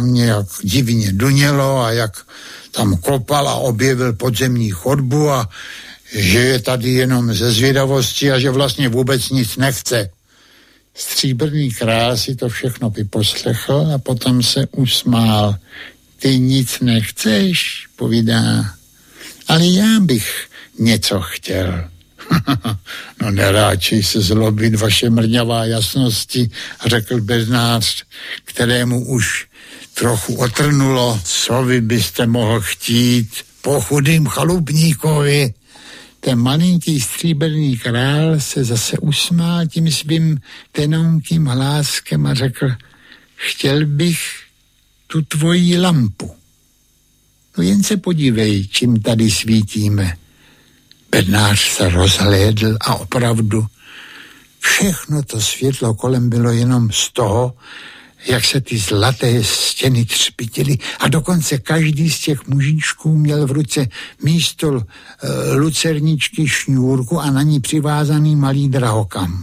mě jak divně dunělo a jak tam kopal a objevil podzemní chodbu a že je tady jenom ze zvědavosti a že vlastně vůbec nic nechce. Stříbrný král si to všechno vyposlechl a potom se usmál. Ty nic nechceš, povídá, ale já bych něco chtěl. No neráčej se zlobit, vaše mrňavá jasnosti, řekl bednář, kterému už trochu otrnulo. Co vy byste mohl chtít po chudým chalupníkovi? Ten malinký stříbrný král se zase usmál tím svým tenonkým hláskem a řekl, chtěl bych tu tvoji lampu. No jen se podívej, čím tady svítíme. Bednář se rozhlédl a opravdu všechno to světlo kolem bylo jenom z toho, jak se ty zlaté stěny třpitily a dokonce každý z těch mužičků měl v ruce místo lucerničky šňůrku a na ní přivázaný malý drahokam.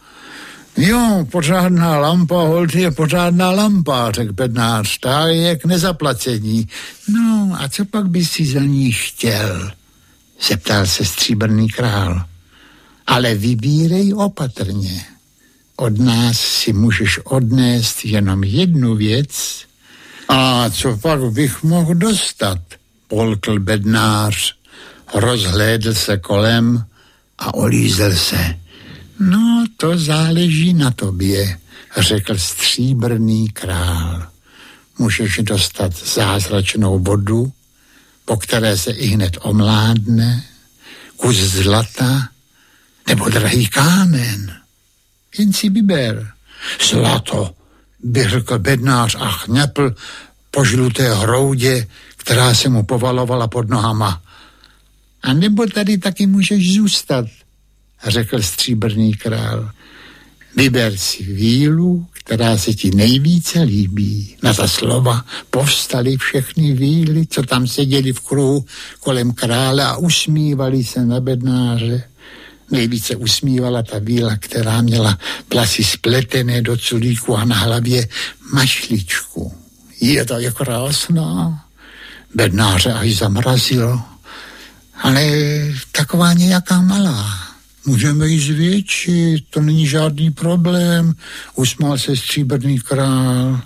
Jo, pořádná lampa, holt je pořádná lampa, řekl bednář, ta je k nezaplacení. No a co pak by si za ní chtěl? Zeptal se stříbrný král. Ale vybírej opatrně. Od nás si můžeš odnést jenom jednu věc. A co pak bych mohl dostat? Polkl bednář, rozhlédl se kolem a olízel se. No, to záleží na tobě, řekl stříbrný král. Můžeš dostat zázračnou vodu, po které se ihned omládne, kus zlata nebo drahý kámen. Jen si vyber. Zlato, by řekl bednář a chňapl po žluté hroudě, která se mu povalovala pod nohama. A nebo tady taky můžeš zůstat, řekl stříbrný král. Vyber si vílu, která se ti nejvíce líbí. Na ta slova povstaly všechny víly, co tam seděli v kruhu kolem krále a usmívali se na bednáře. Nejvíce usmívala ta víla, která měla vlasy spletené do culíku a na hlavě mašličku. Je to je krásná. Bednáře až zamrazilo. Ale taková nějaká malá. Můžeme ji zvětšit, to není žádný problém, usmál se stříbrný král.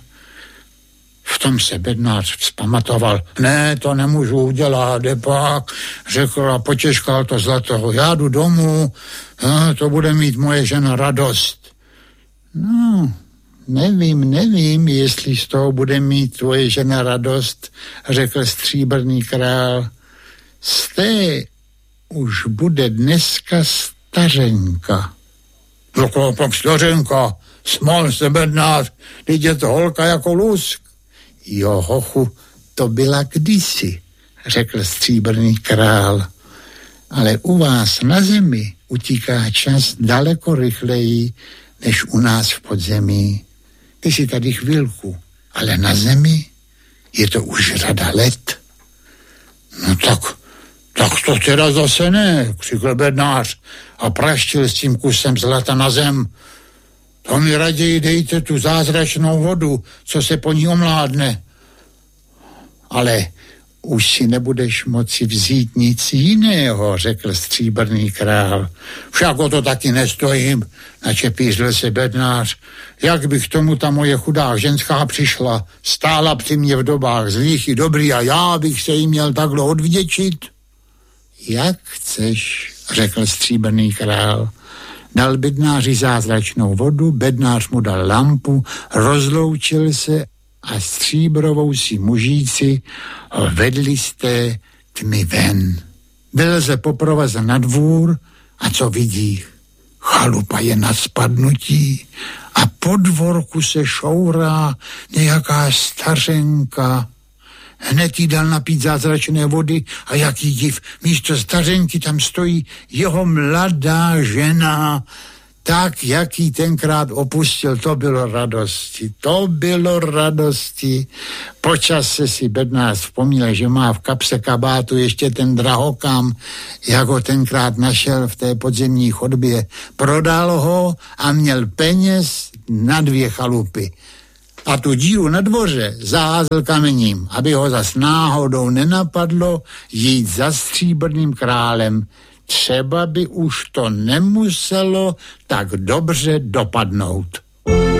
V tom se bednář vzpamatoval. Ne, to nemůžu udělat, pak, řekl a potěžkal to zlato. Já jdu domů, to bude mít moje žena radost. No, nevím, jestli z toho bude mít tvoje žena radost, řekl stříbrný král. Z té už bude dneska stařenka. Dokola pak stařenka, smál se bednář, teď je to holka jako lusk. Jo, hochu, to byla kdysi, řekl stříbrný král. Ale u vás na zemi utíká čas daleko rychleji, než u nás v podzemí. Ty si tady chvilku, ale na zemi je to už řada let. No tak to teda zase ne, křikl bednář a praštil s tím kusem zlata na zem. To mi raději dejte tu zázračnou vodu, co se po ní omládne. Ale už si nebudeš moci vzít nic jiného, řekl stříbrný král. Však o to taky nestojím, načepířil se bednář. Jak by k tomu ta moje chudá ženská přišla, stála při mě v dobách zlých i dobrý a já bych se jí měl takhle odvděčit? Jak chceš, řekl stříbrný král. Dal bednáři zázračnou vodu, bednář mu dal lampu, rozloučil se a stříbrovou si mužíci vedli z té tmy ven. Byl se poprovazen na dvůr a co vidí? Chalupa je na spadnutí a po dvorku se šourá nějaká stařenka. Hned jí dal napít zázračné vody a jaký div, místo stařenky tam stojí jeho mladá žena, tak, jak jí tenkrát opustil, to bylo radosti. Po čase si bednář vzpomněl, že má v kapse kabátu ještě ten drahokam, jak ho tenkrát našel v té podzemní chodbě. Prodal ho a měl peněz na 2 chalupy. a tu díru na dvoře zaházel kamením, aby ho zas náhodou nenapadlo jít za Stříbrným králem. Třeba by už to nemuselo tak dobře dopadnout.